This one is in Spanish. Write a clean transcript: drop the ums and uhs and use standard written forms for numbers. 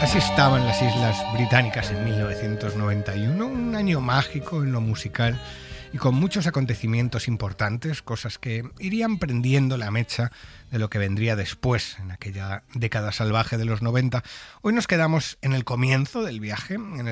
Así estaban las Islas Británicas en 1991, un año mágico en lo musical y con muchos acontecimientos importantes, cosas que irían prendiendo la mecha de lo que vendría después, en aquella década salvaje de los 90. Hoy nos quedamos en el comienzo del viaje, en